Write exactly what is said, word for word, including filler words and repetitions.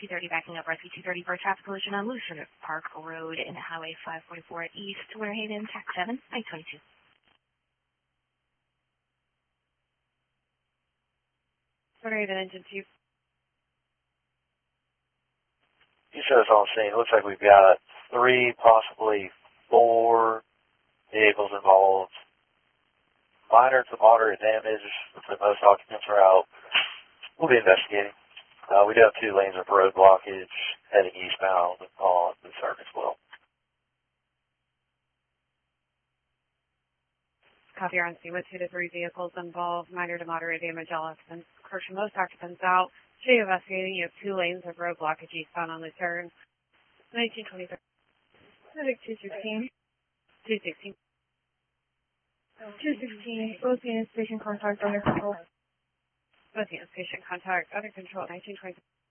two thirty backing up Rescue two thirty for a traffic collision on Lucifer Park Road and Highway five forty-four East, Winter Tax seven, I twenty-two. Winter Engine two. You said it's on scene. It looks like we've got three, possibly four vehicles involved. Minor to moderate damage. Looks like most occupants are out. We'll be investigating. Uh, we do have two lanes of road blockage heading eastbound on the circuit as well. Copy on scene with two to three vehicles involved, minor to moderate damage, all occupants. Caution, most occupants out. Should you investigating, you have two lanes of road blockage eastbound on the turn. nineteen twenty-three. Medic two sixteen. two sixteen. two sixteen. Both units station contact under control. Both units patient contact under control. nineteen twenty-three.